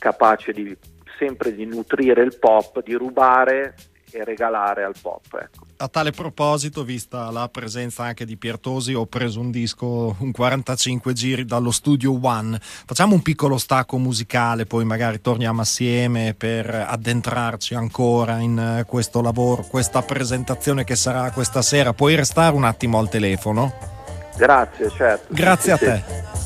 capace sempre di nutrire il pop, di rubare e regalare al pop, ecco. A tale proposito, vista la presenza anche di Piertosi, ho preso un disco, un 45 giri dallo Studio One. Facciamo un piccolo stacco musicale, poi magari torniamo assieme per addentrarci ancora in questo lavoro, questa presentazione che sarà questa sera. Puoi restare un attimo al telefono? Grazie, certo. Grazie Sì, a sì. te.